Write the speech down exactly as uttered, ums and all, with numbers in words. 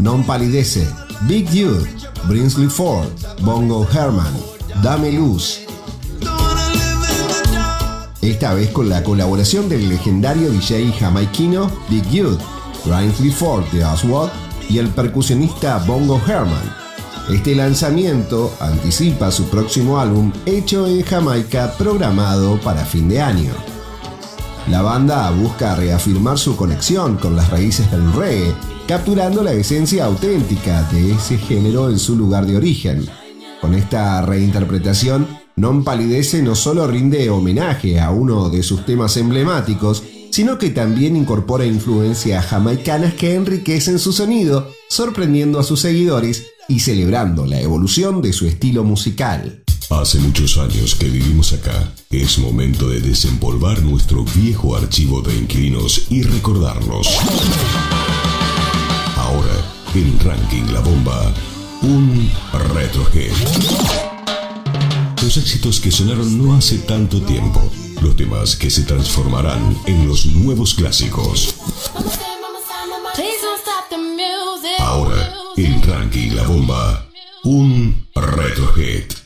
Non Palidece, Big Youth, Brinsley Ford, Bongo Herman, Dame Luz. Esta vez con la colaboración del legendario D J jamaiquino Big Youth, Brinsley Ford de Oswald y el percusionista Bongo Herman. Este lanzamiento anticipa su próximo álbum hecho en Jamaica programado para fin de año. La banda busca reafirmar su conexión con las raíces del reggae, capturando la esencia auténtica de ese género en su lugar de origen. Con esta reinterpretación, Non Palidece no solo rinde homenaje a uno de sus temas emblemáticos, sino que también incorpora influencias jamaicanas que enriquecen su sonido, sorprendiendo a sus seguidores y celebrando la evolución de su estilo musical. Hace muchos años que vivimos acá. Es momento de desempolvar nuestro viejo archivo de inquilinos y recordarlos. Ahora, en Ranking La Bomba, un retrohead. Los éxitos que sonaron no hace tanto tiempo. Los temas que se transformarán en los nuevos clásicos. Ahora, en Ranking La Bomba, un retrohead.